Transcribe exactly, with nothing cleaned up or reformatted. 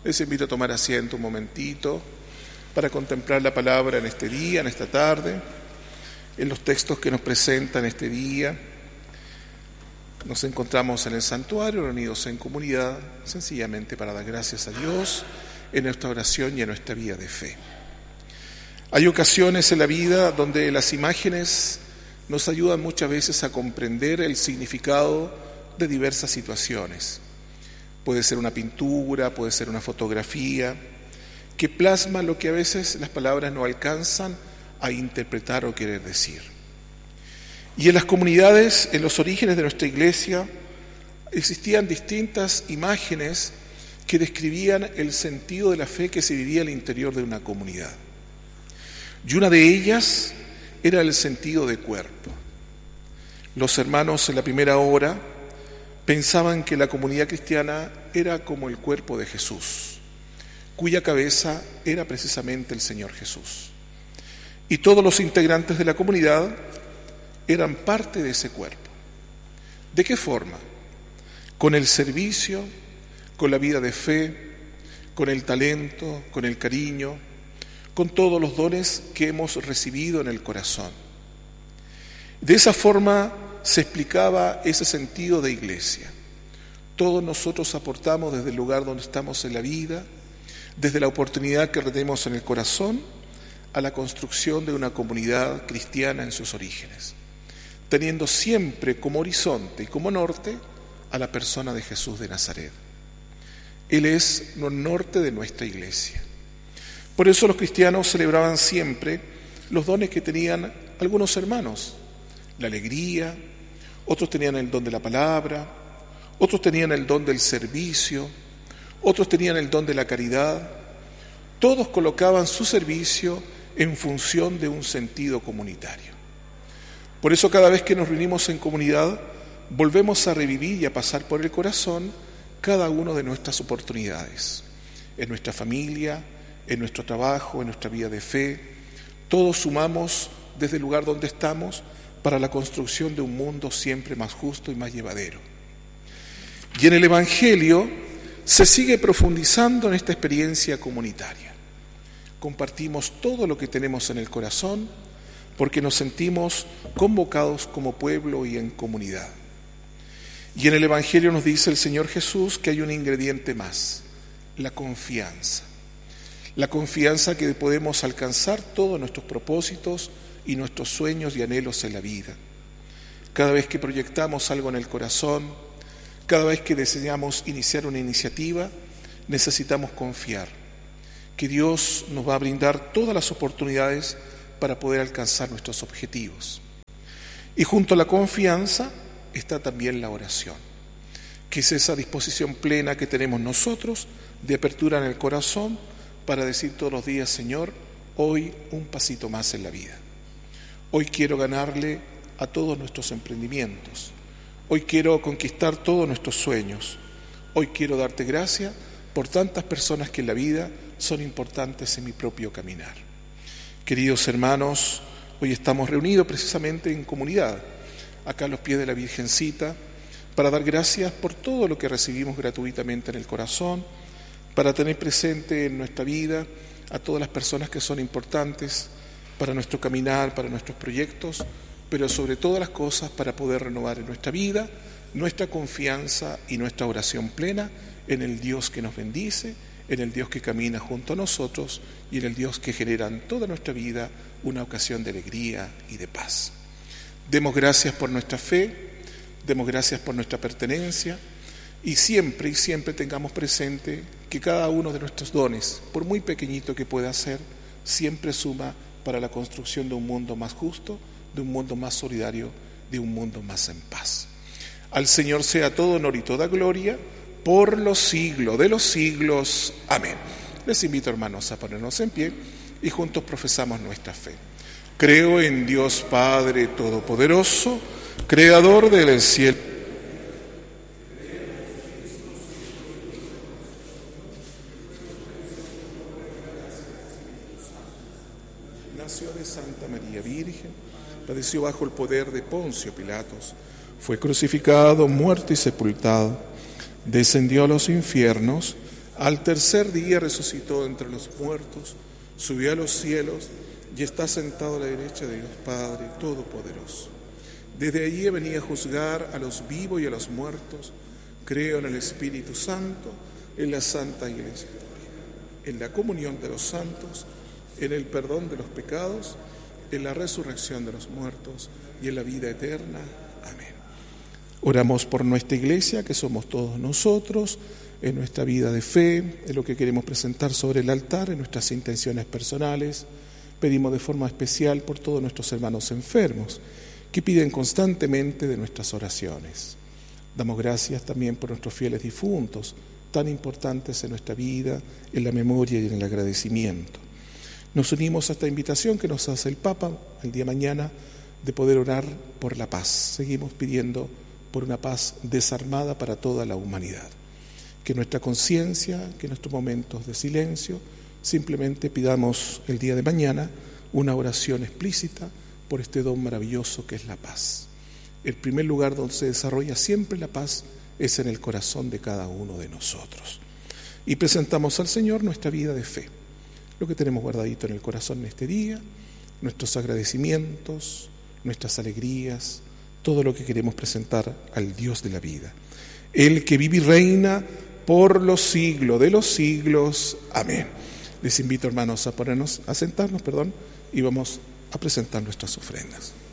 Les invito a tomar asiento un momentito para contemplar la palabra en este día, en esta tarde, en los textos que nos presentan este día. Nos encontramos en el santuario, reunidos en comunidad, sencillamente para dar gracias a Dios en nuestra oración y en nuestra vida de fe. Hay ocasiones en la vida donde las imágenes nos ayudan muchas veces a comprender el significado de diversas situaciones. Puede ser una pintura, puede ser una fotografía, que plasma lo que a veces las palabras no alcanzan a interpretar o querer decir. Y en las comunidades, en los orígenes de nuestra iglesia, existían distintas imágenes que describían el sentido de la fe que se vivía al interior de una comunidad. Y una de ellas era el sentido de cuerpo. Los hermanos en la primera hora pensaban que la comunidad cristiana era como el cuerpo de Jesús, cuya cabeza era precisamente el Señor Jesús. Y todos los integrantes de la comunidad eran parte de ese cuerpo. ¿De qué forma? Con el servicio, con la vida de fe, con el talento, con el cariño, con todos los dones que hemos recibido en el corazón. De esa forma se explicaba ese sentido de iglesia. Todos nosotros aportamos desde el lugar donde estamos en la vida, desde la oportunidad que tenemos en el corazón, a la construcción de una comunidad cristiana en sus orígenes, teniendo siempre como horizonte y como norte a la persona de Jesús de Nazaret. Él es el norte de nuestra iglesia. Por eso los cristianos celebraban siempre los dones que tenían algunos hermanos, la alegría, otros tenían el don de la palabra, otros tenían el don del servicio, otros tenían el don de la caridad. Todos colocaban su servicio en función de un sentido comunitario. Por eso cada vez que nos reunimos en comunidad, volvemos a revivir y a pasar por el corazón cada una de nuestras oportunidades, en nuestra familia, en nuestro trabajo, en nuestra vida de fe. Todos sumamos desde el lugar donde estamos para la construcción de un mundo siempre más justo y más llevadero. Y en el Evangelio se sigue profundizando en esta experiencia comunitaria. Compartimos todo lo que tenemos en el corazón porque nos sentimos convocados como pueblo y en comunidad. Y en el Evangelio nos dice el Señor Jesús que hay un ingrediente más, la confianza. La confianza que podemos alcanzar todos nuestros propósitos y nuestros sueños y anhelos en la vida. Cada vez que proyectamos algo en el corazón, cada vez que deseamos iniciar una iniciativa, necesitamos confiar que Dios nos va a brindar todas las oportunidades para poder alcanzar nuestros objetivos. Y junto a la confianza está también la oración, que es esa disposición plena que tenemos nosotros de apertura en el corazón para decir todos los días: Señor, hoy un pasito más en la vida. Hoy quiero ganarle a todos nuestros emprendimientos. Hoy quiero conquistar todos nuestros sueños. Hoy quiero darte gracias por tantas personas que en la vida son importantes en mi propio caminar. Queridos hermanos, hoy estamos reunidos precisamente en comunidad, acá a los pies de la Virgencita, para dar gracias por todo lo que recibimos gratuitamente en el corazón, para tener presente en nuestra vida a todas las personas que son importantes para nuestro caminar, para nuestros proyectos, pero sobre todas las cosas para poder renovar en nuestra vida nuestra confianza y nuestra oración plena en el Dios que nos bendice, en el Dios que camina junto a nosotros y en el Dios que genera en toda nuestra vida una ocasión de alegría y de paz. Demos gracias por nuestra fe, demos gracias por nuestra pertenencia y siempre y siempre tengamos presente que cada uno de nuestros dones, por muy pequeñito que pueda ser, siempre suma para la construcción de un mundo más justo, de un mundo más solidario, de un mundo más en paz. Al Señor sea todo honor y toda gloria por los siglos de los siglos. Amén. Les invito, hermanos, a ponernos en pie y juntos profesamos nuestra fe. Creo en Dios Padre Todopoderoso, Creador del cielo. Nació de Santa María Virgen, padeció bajo el poder de Poncio Pilatos, fue crucificado, muerto y sepultado, descendió a los infiernos, Al tercer día resucitó entre los muertos, subió a los cielos y está sentado a la derecha de Dios Padre Todopoderoso. Desde allí venía a juzgar a los vivos y a los muertos. Creo en el Espíritu Santo, en la Santa Iglesia, en la comunión de los santos, en el perdón de los pecados, en la resurrección de los muertos y en la vida eterna. Amén. Oramos por nuestra iglesia, que somos todos nosotros, en nuestra vida de fe, en lo que queremos presentar sobre el altar, en nuestras intenciones personales. Pedimos de forma especial por todos nuestros hermanos enfermos, que piden constantemente de nuestras oraciones. Damos gracias también por nuestros fieles difuntos, tan importantes en nuestra vida, en la memoria y en el agradecimiento. Nos unimos a esta invitación que nos hace el Papa el día de mañana de poder orar por la paz. Seguimos pidiendo por una paz desarmada para toda la humanidad. Que nuestra conciencia, que nuestros momentos de silencio, simplemente pidamos el día de mañana una oración explícita por este don maravilloso que es la paz. El primer lugar donde se desarrolla siempre la paz es en el corazón de cada uno de nosotros. Y presentamos al Señor nuestra vida de fe, lo que tenemos guardadito en el corazón en este día, nuestros agradecimientos, nuestras alegrías, todo lo que queremos presentar al Dios de la vida. El que vive y reina por los siglos de los siglos. Amén. Les invito, hermanos, a ponernos, a sentarnos, perdón, y vamos a presentar nuestras ofrendas.